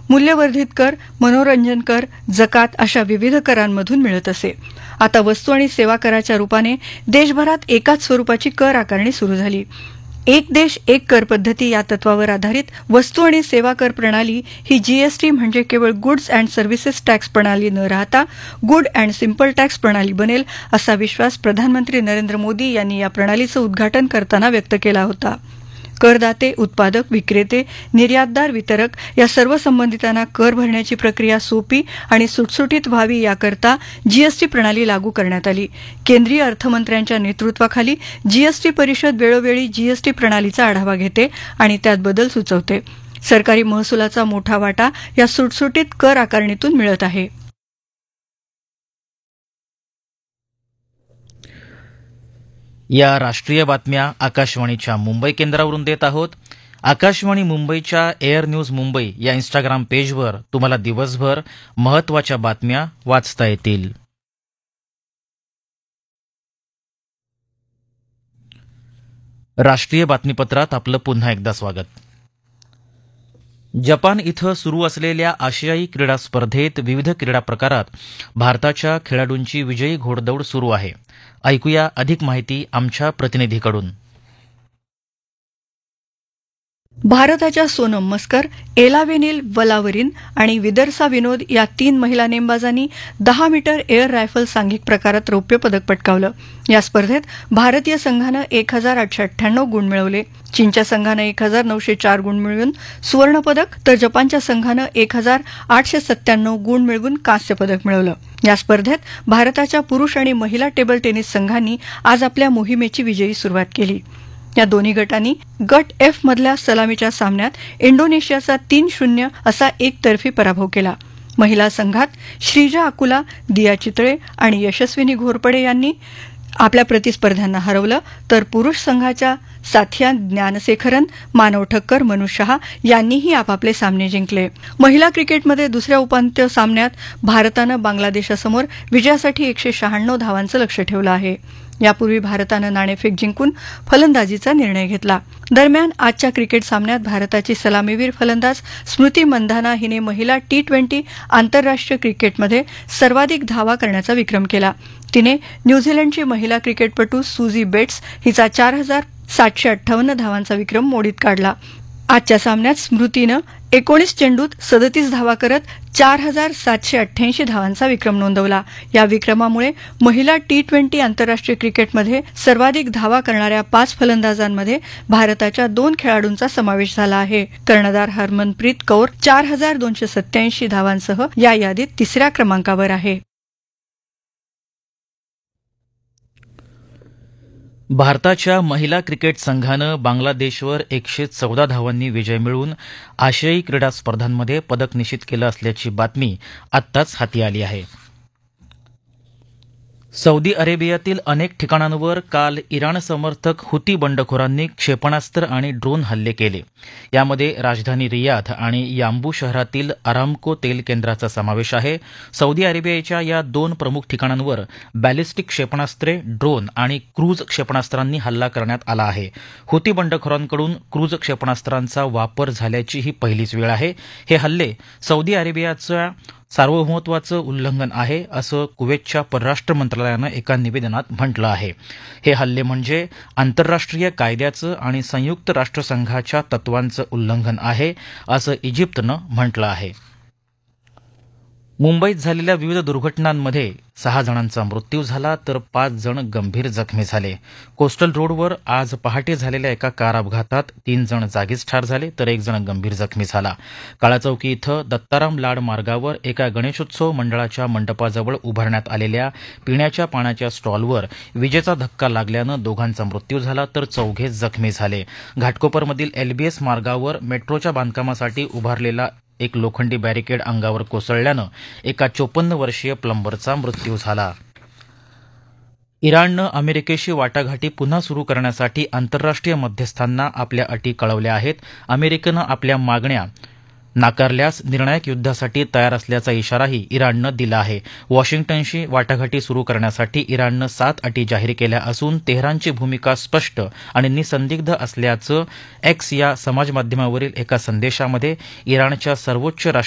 मूल्यवर्धित कर, मनोरंजन कर, जकात अशा विविध करांमधून मिळत असे. आता वस्तू आणि सेवा कराच्या रूपाने देशभरात एकाच स्वरूपाची कर आकारणी सुरू झाली. एक देश एक कर पद्धती या तत्वावर आधारित वस्तू आणि सेवा कर प्रणाली ही जीएसटी म्हणजे केवळ गुड्स अँड सर्व्हिसेस टॅक्स प्रणाली न राहता गुड अँड सिंपल टॅक्स प्रणाली बनेल असा विश्वास प्रधानमंत्री नरेंद्र मोदी यांनी या प्रणालीचं उद्घाटन करताना व्यक्त केला होता. करदाते, उत्पादक, विक्रेते, निर्यातदार, वितरक या सर्व संबंधितांना कर भरण्याची प्रक्रिया सोपी आणि सुटसुटीत व्हावी याकरता जीएसटी प्रणाली लागू करण्यात आली. केंद्रीय अर्थमंत्र्यांच्या नेतृत्वाखाली जीएसटी परिषद वेळोवेळी जीएसटी प्रणालीचा आढावा घेते आणि त्यात बदल सुचवते. सरकारी महसुलाचा मोठा वाटा या सुटसुटीत कर आकारणीतून मिळत आहे. या राष्ट्रीय बातम्या आकाशवाणीच्या मुंबई केंद्रावरून देत आहोत. आकाशवाणी मुंबईच्या एअर न्यूज मुंबई या इंस्टाग्राम पेजवर तुम्हाला दिवसभर महत्त्वाच्या बातम्या वाचता येतील. राष्ट्रीय बातमीपत्रात आपलं पुन्हा एकदा स्वागत. जपान इथं सुरू असलेल्या आशियाई क्रीडा स्पर्धेत विविध क्रीडा प्रकारात भारताच्या खेळाडूंची विजयी घोडदौड सुरू आहे. ऐकूया अधिक माहिती आमच्या प्रतिनिधीकडून. भारताच्या सोनम मस्कर, एलावेनिल वलावरिन आणि विदर्सा विनोद या 3 महिला नेमबाजांनी 10 मीटर एअर रायफल सांघिक प्रकारात रौप्य पदक पटकावलं. या स्पर्धेत भारतीय संघानं 1898 गुण मिळवले. चीनच्या संघानं 1904 गुण मिळवून सुवर्णपदक तर जपानच्या संघानं 1897 गुण मिळवून कांस्य पदक मिळवलं. या स्पर्धेत भारताच्या पुरुष आणि महिला टेबल टेनिस संघांनी आज आपल्या मोहिमेची विजयी सुरुवात केली. या दोन्ही गटांनी गट एफ मधल्या सलामीच्या सामन्यात इंडोनेशियाचा 3-0 असा एकतर्फी पराभव केला. महिला संघात श्रीजा अकुला, दिया चितळे आणि यशस्विनी घोरपडे यांनी आपल्या प्रतिस्पर्ध्यांना हरवलं, तर पुरुष संघाच्या साथिया ज्ञानशेखरन, मानव ठक्कर, मनु शहा यांनीही आपापले सामने जिंकले. महिला क्रिकेटमध्ये दुसऱ्या उपांत्य सामन्यात भारतानं बांगलादेशासमोर विजयासाठी 196 धावांचं लक्ष्य ठेवलं आहे. यापूर्वी भारतानं नाणेफेक जिंकून फलंदाजीचा निर्णय घेतला. दरम्यान आजच्या क्रिकेट सामन्यात भारताची सलामीवीर फलंदाज स्मृती मंधाना हिने महिला T20 आंतरराष्ट्रीय क्रिकेटमध्ये सर्वाधिक धावा करण्याचा विक्रम केला. तिने न्यूझीलंडची महिला क्रिकेटपटू सुझी बेट्स हिचा 4758 धावांचा विक्रम मोडीत काढला. आजच्या सामन्यात स्मृतीनं 19 चेंडूत 37 धावा करत 4788 धावांचा विक्रम नोंदवला. या विक्रमामुळे महिला T20 आंतरराष्ट्रीय क्रिकेटमध्ये सर्वाधिक धावा करणाऱ्या 5 फलंदाजांमध्ये भारताच्या 2 खेळाडूंचा समावेश झाला आहे. कर्णधार हरमनप्रीत कौर 4287 धावांसह या यादीत 3ऱ्या क्रमांकावर आहे. भारताच्या महिला क्रिकेट संघानं बांगलादेशवर 114 धावांनी विजय मिळवून आशियाई क्रीडा स्पर्धांमध्ये पदक निश्चित केलं असल्याची बातमी आत्ताच हाती आली आहे. सौदी अरेबियातील अनेक ठिकाणांवर काल इराण समर्थक हुती बंडखोरांनी क्षेपणास्त्र आणि ड्रोन हल्ले केले. यामध्ये राजधानी रियाध आणि यांबू शहरातील अरामको तेल केंद्राचा समावेश आहे. सौदी अरेबियाच्या या 2 प्रमुख ठिकाणांवर बॅलिस्टिक क्षेपणास्त्रे, ड्रोन आणि क्रूझ क्षेपणास्त्रांनी हल्ला करण्यात आला आहे. हुती बंडखोरांकडून क्रूझ क्षेपणास्त्रांचा वापर झाल्याची ही पहिलीच वेळ आहे. हे हल्ले सौदी अरेबियाच्या सार्वभौमत्वाचं उल्लंघन आहे असं कुवेतच्या परराष्ट्र मंत्रालयानं एका निवेदनात म्हटलं आहे. हे हल्ले म्हणजे आंतरराष्ट्रीय कायद्याचं आणि संयुक्त राष्ट्रसंघाच्या तत्वांचं उल्लंघन आहे असं इजिप्तनं म्हटलं आहे. मुंबईत झालेल्या विविध दुर्घटनांमध्ये 6 जणांचा मृत्यू झाला तर 5 जण गंभीर जखमी झाले. कोस्टल रोडवर आज पहाटे झालेल्या एका कार अपघातात 3 जण जागीच ठार झाले तर 1 जण गंभीर जखमी झाला. काळाचौकी इथं दत्ताराम लाड मार्गावर एका गणेशोत्सव मंडळाच्या मंडपाजवळ उभारण्यात आलेल्या पिण्याच्या पाण्याच्या स्टॉलवर विजेचा धक्का लागल्यानं 2घांचा मृत्यू झाला तर 4 जखमी झाले. घाटकोपरमधील LBS मार्गावर मेट्रोच्या बांधकामासाठी उभारलेला एक लोखंडी बॅरिकेड अंगावर कोसळल्यानं एका 54 वर्षीय प्लंबरचा मृत्यू झाला. इराणनं अमेरिकेशी वाटाघाटी पुन्हा सुरू करण्यासाठी आंतरराष्ट्रीय मध्यस्थांना आपल्या अटी कळवल्या आहेत. अमेरिकेनं आपल्या मागण्या नाकारल्यास निर्णायक युद्धासाठी तयार असल्याचा इशाराही इराणनं दिला आहे. वॉशिंग्टनशी वाटाघाटी सुरू करण्यासाठी इराणनं 7 अटी जाहीर केल्या असून तेहरानची भूमिका स्पष्ट आणि निसंदिग्ध असल्याचं एक्स या समाजमाध्यमावरील एका संदेशामध्ये इराणच्या सर्वोच्च